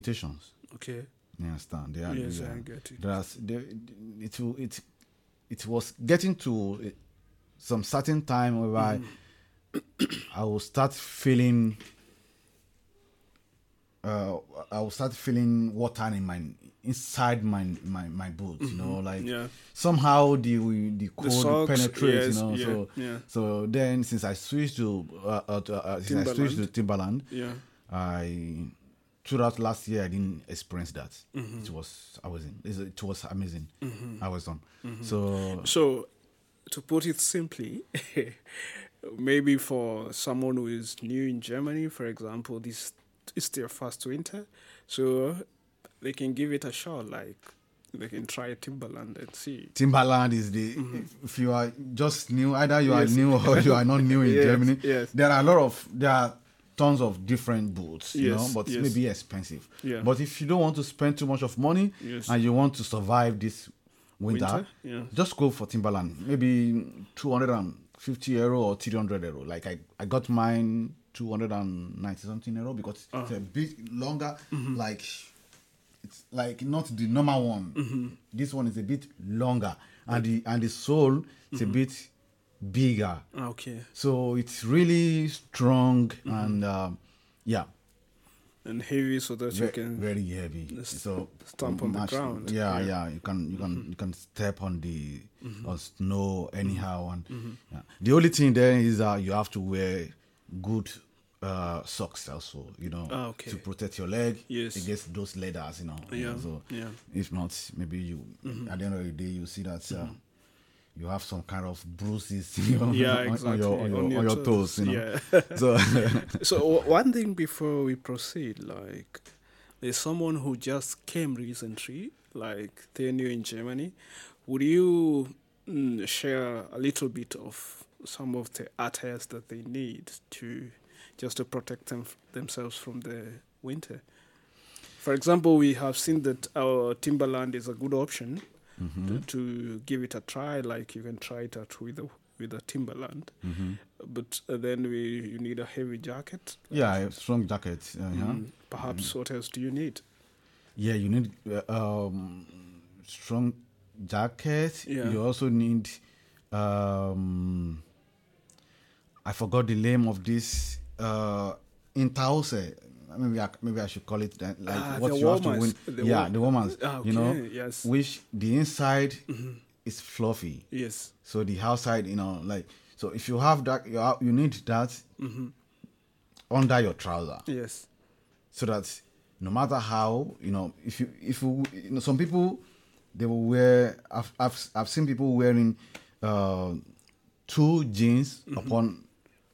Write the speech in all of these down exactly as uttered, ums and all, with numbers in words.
limitations. Okay. You understand? There, are- Yes, there, I are- get it. there are, there, it, will- it, it was getting to uh, some certain time whereby I will start feeling, uh, I will start feeling water in my inside my my, my boots. You know, like Yeah. somehow the the cold socks, penetrates. yes, you know, yeah, so yeah. so then since I switched to uh, uh, to, uh, since I switched to Timberland, Yeah. I throughout last year I didn't experience that. It was I was in. It was amazing. I was on. So So, to put it simply, maybe for someone who is new in Germany, for example, this is their first winter, so they can give it a shot. Like they can try Timberland and see. Timberland is the if you are just new, either you are Yes. new or you are not new in Yes, Germany. yes. There are a lot of there are tons of different boots, you Yes, know, but yes. maybe expensive. Yeah. But if you don't want to spend too much of money Yes. and you want to survive this winter, Winter, yeah. just go for Timberland. Maybe two hundred fifty euro or three hundred euro. Like I, I got mine two hundred ninety something euro because Ah. it's a bit longer. Mm-hmm. Like it's like not the normal one. This one is a bit longer, and the and the sole is a bit bigger. Okay. So it's really strong Mm-hmm. and um, yeah, And heavy so that you very, can. very heavy. s- So stomp on the much- ground. Yeah, Yeah. yeah, You can you can you can step on the on snow anyhow. And Mm-hmm. yeah. The only thing there is that you have to wear good uh, socks also. You know, Ah, okay. to protect your leg Yes. against those leathers. You know. you Yeah, know, So yeah. if not, maybe you at the end of the day you see that. Uh, You have some kind of bruises you know, Yeah, on, on exactly. your on your, on your toes, you know. Yeah. So So o- one thing before we proceed, like there's someone who just came recently, like they're new in Germany. Would you mm, share a little bit of some of the attires that they need to just to protect them themselves from the winter? For example, we have seen that our Timberland is a good option to, to give it a try. Like you can try it out with a, with a Timberland, but uh, then we you need a heavy jacket. yeah, a strong jacket. Uh, yeah. Mm, perhaps what else do you need? Yeah, you need uh, um, strong jacket. Yeah. You also need. Um, I forgot the name of this uh, interhose. Maybe I, maybe I should call it that. Like Ah, what the you have to warmers. win. The yeah, wa- the warmers. Ah, You know, okay, yes. which the inside is fluffy. Yes. So the outside, you know, like so if you have that, you have, you need that under your trouser. Yes. So that no matter how, you know, if you if you, you know, some people they will wear. I've I've, I've seen people wearing uh, two jeans upon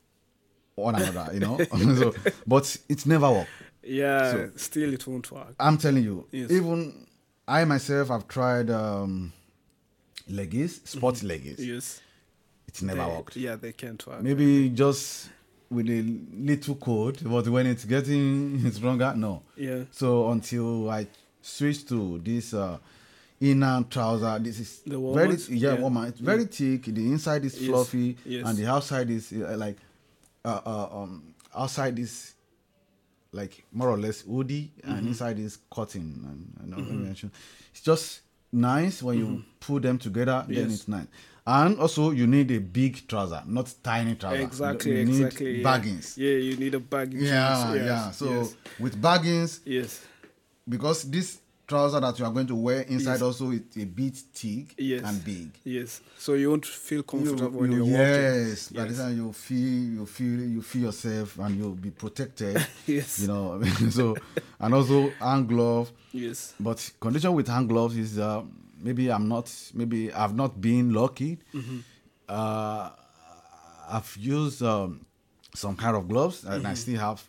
one another, you know. So, but it's never work. Yeah. So- Still, it won't work. I'm telling you, Yes. even I myself have tried um, leggings, sports leggings. Yes. It's never They- worked. Yeah, they can't work. Maybe just with a little cold, but when it's getting stronger, no. Yeah. So until I switched to this uh, inner trouser, this is The very warmers? yeah, Yeah. warmer. It's very thick. The inside is Yes. fluffy, Yes. and the outside is uh, like uh, uh, um outside is like more or less woody, and inside is cotton. And, and mm mention. It's just nice when you put them together. Then Yes. it's nice. And also, you need a big trouser, not tiny trouser. Exactly. You need exactly. Yeah. baggings. Yeah, you need a bagging. Yeah, yes, yeah. So yes. with baggings, Yes. because this trouser that you are going to wear inside Yes. also it's a bit thick Yes. and big. Yes. So you won't feel comfortable when You- you're yes, walking. by the Yes. time you feel you feel you feel yourself and you'll be protected. Yes. You know, so and also hand glove. Yes. But condition with hand gloves is uh, maybe I'm not maybe I've not been lucky. Mm-hmm. Uh, I've used um, some kind of gloves and Mm-hmm. I still have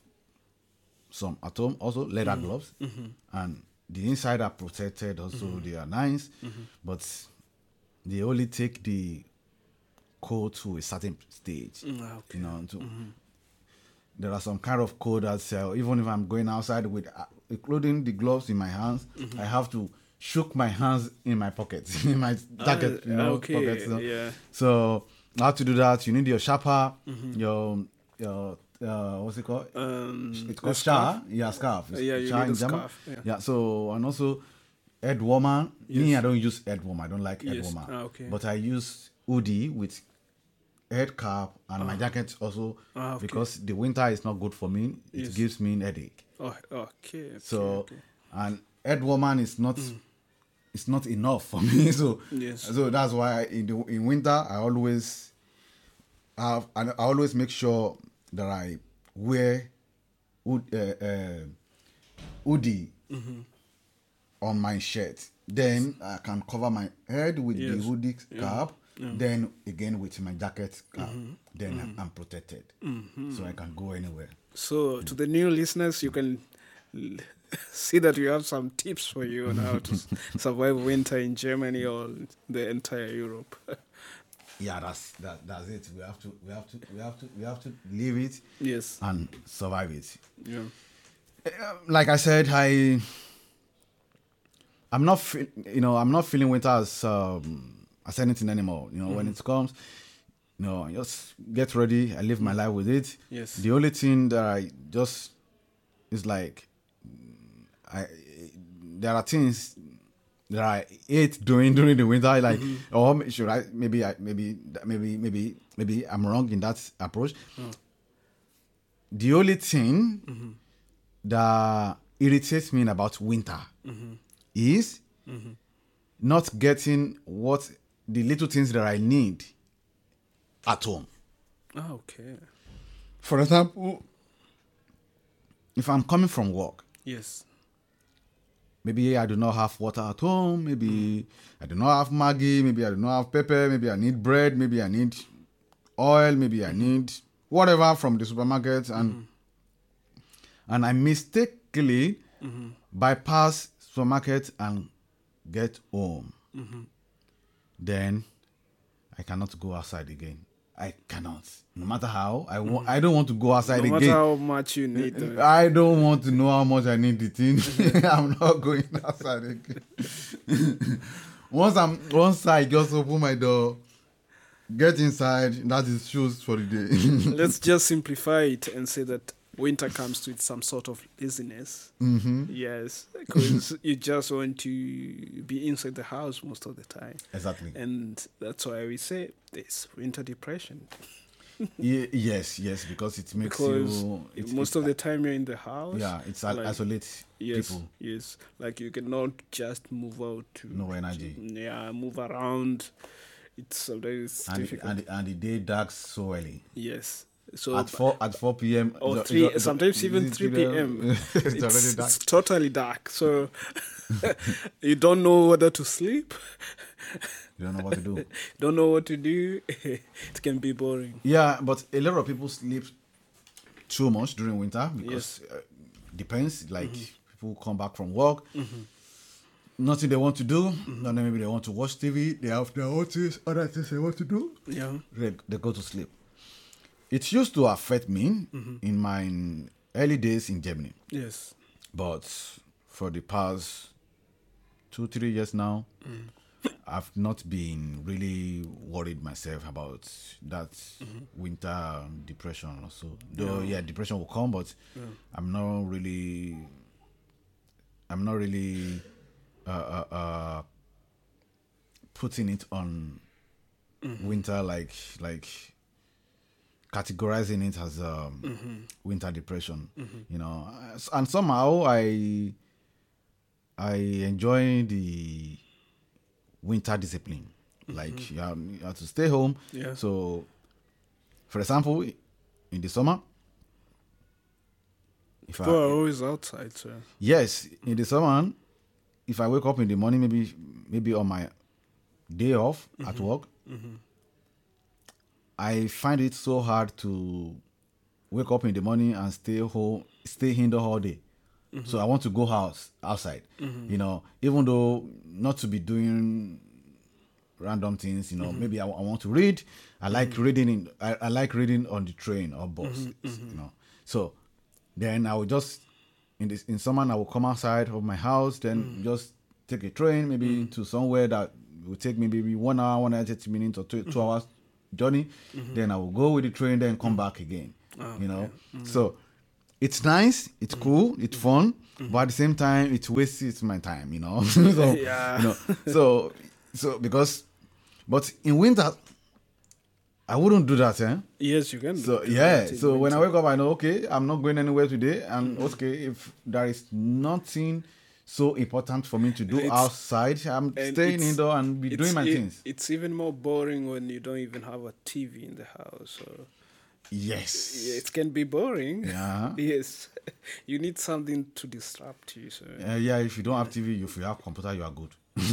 some at home also leather Mm-hmm. gloves and the inside are protected also Mm-hmm. they are nice but they only take the cold to a certain stage. Mm, okay. You know, to, there are some kind of code that uh, even if I'm going outside with, uh, including the gloves in my hands, Mm-hmm. I have to shook my hands in my pockets, in my jacket, Ah, you know, okay, pockets. You know. yeah. So how to do that? You need your sharper, Mm-hmm. your your uh, what's it called? Um, It's called the scar. scarf? Yeah, scarf. It's Yeah, you scar need in a German. scarf, yeah. Yeah. So and also head warmer. Me, Yes. I don't use head warmer. I don't like head Yes. warmer. Ah, okay. But I use hoodie with head cap and my jacket also Ah, okay. because the winter is not good for me. It Yes. gives me headache. Oh, okay. okay So okay. and head warmer is not. It's not enough for me. So Yes. so that's why in the in winter I always have and I always make sure that I wear hood, uh, uh, hoodie on my shirt. Then I can cover my head with the Yes. hoodie cap. Then again with my jacket cap. Then I'm, I'm protected, so I can go anywhere. So, to the new listeners, you can l- see that we have some tips for you on how to s- survive winter in Germany or the entire Europe. Yeah, that's that, that's it. We have to we have to we have to we have to live it Yes. and survive it. Yeah. Like I said, I I'm not fe- you know I'm not feeling winter as um, as anything anymore. You know, when it comes, you know, I just get ready. I live my life with it. Yes. The only thing that I just is like I there are things that I hate doing during the winter, like or should I maybe I maybe maybe maybe maybe I'm wrong in that approach. The only thing that irritates me about winter is not getting what the little things that I need at home. Ah, okay. For example, if I'm coming from work, Yes. maybe I do not have water at home, maybe I do not have Maggi, maybe I do not have pepper, maybe I need bread, maybe I need oil, maybe I need whatever from the supermarket, and and I mistakenly bypass supermarket and get home. Then I cannot go outside again. I cannot. No matter how I want, I don't want to go outside No matter again. how much you need them. I don't want to know how much I need the thing. I'm not going outside again. once I'm once I just open my door, get inside, that is shoes for the day. Let's just simplify it and say that winter comes with some sort of laziness. Mm-hmm. Yes, because you just want to be inside the house most of the time. Exactly. And that's why we say there's winter depression. Ye- yes, yes, because it makes Because you it, most it, of the time you're in the house. yeah, it's like, like- isolate Yes, people. yes. Like you cannot just move out to No energy. yeah, move around. It's sometimes And, difficult. and and the day darks so early. Yes. So At four at four p m or it's- three, it's- sometimes even it's- three p.m. it's it's, already dark. it's totally dark. So you don't know whether to sleep. You don't know what to do. Don't know what to do. It can be boring. Yeah, but a lot of people sleep too much during winter because uh, depends. Like people come back from work, nothing they want to do. And then maybe they want to watch T V. They have their own things, other things they want to do. Yeah. They, they go to sleep. It used to affect me in my early days in Germany, Yes. but for the past two, three years now, I've not been really worried myself about that winter depression or so. Though, yeah, depression will come, but I'm not really, I'm not really uh, uh, uh, putting it on winter like like categorizing it as um, winter depression. You know, and somehow I I enjoy the winter discipline. Like you have, you have to stay home. Yeah. So, for example, in the summer, if People are I always outside, so yes, in the summer, if I wake up in the morning, maybe maybe on my day off at work, I find it so hard to wake up in the morning and stay home, stay indoor all day. So I want to go out outside, you know, even though not to be doing random things, you know, maybe I, I want to read. I like reading in, I, I like reading on the train or bus, you know. So then I will just, in this, in summer, I will come outside of my house, then just take a train, maybe to somewhere that will take me maybe one hour, one hour, thirty minutes or two, two hours journey. Then I will go with the train, then come back again. Oh, you know. okay. So it's nice, it's cool, it's fun, but at the same time, it wastes my time, you know. so Yeah. you know, so so because, but in winter, I wouldn't do that, eh? Yes, you can. So do yeah, that in so when I winter. wake up, I know okay, I'm not going anywhere today, and okay, if there is nothing so important for me to do It's- outside, I'm and staying it's- indoor and be It's, doing my e- things. it's even more boring when you don't even have a T V in the house. So Yes. it can be boring. Yeah. Yes, you need something to disrupt you. So Uh, yeah, if you don't have T V, if you have computer, you are good.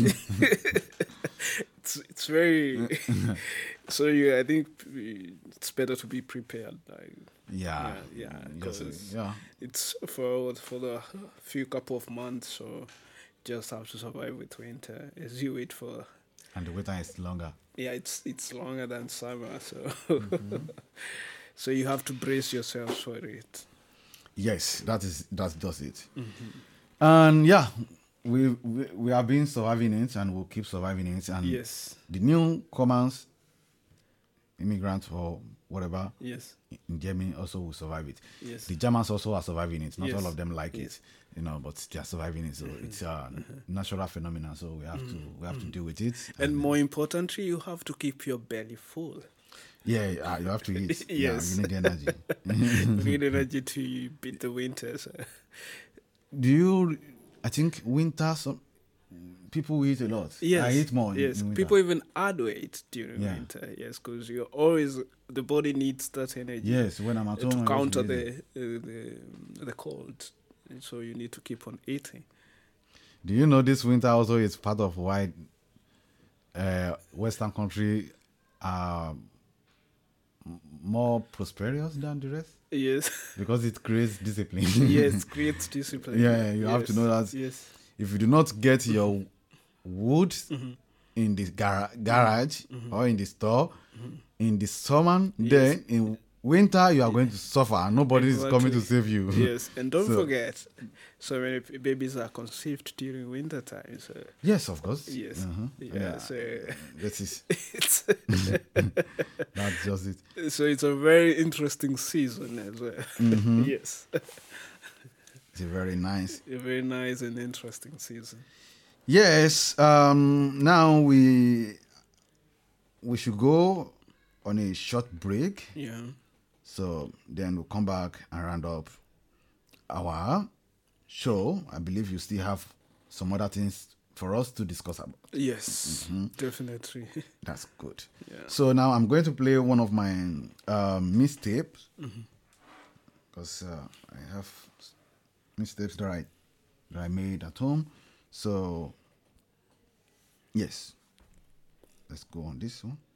it's it's very. So yeah, I think it's better to be prepared. Like, Yeah. yeah, yeah, Yes, because yeah. it's for for the few couple of months. So just have to survive with winter as you wait for. And the wait time is longer. Yeah, it's it's longer than summer, so so you have to brace yourself for it. Yes, that is that does it. And yeah, we, we we have been surviving it, and we'll keep surviving it. And Yes, the newcomers, immigrants or whatever yes, in Germany also will survive it. yes, The Germans also are surviving it. Not Yes. all of them like Yes. it, you know, but they are surviving it. So it's a natural phenomenon. So we have to we have to deal with it. and more importantly, you have to keep your belly full. Yeah, uh, you have to eat. Yes. Yeah, you need the energy. You need energy to beat the winters. Do you? I think winter. Some people eat a lot. Yes, I eat more. in- Yes, in winter. people even add weight during Yeah. winter. Yes, because you're always the body needs that energy. Yes, when I'm at uh, home, I to just counter release it. the, uh, the the cold. And so you need to keep on eating. Do you know this winter also is part of why uh, Western country are m- more prosperous than the rest? Yes. Because it creates discipline. Yes, creates discipline. Yeah, you have to Yes, know that. Yes. If you do not get your wood Mm-hmm. in the gar- garage or in the store in the summer, then in winter you are going to suffer. Nobody is coming to Exactly. save you. Yes, and don't So- forget, so many p- babies are conceived during winter time. So Yes, of course. yes, Uh-huh. yeah, Yeah. So That is it's that's just it. so it's a very interesting season as well. Mm-hmm. Yes, It's a very nice. a very nice and interesting season. Yes. Um. Now we we should go on a short break. Yeah. So then we'll come back and round up our show. I believe you still have some other things for us to discuss about. Yes, definitely. That's good. Yeah. So now I'm going to play one of my um, mixtapes because uh, I have mixtapes that I that I made at home. So yes, let's go on this one.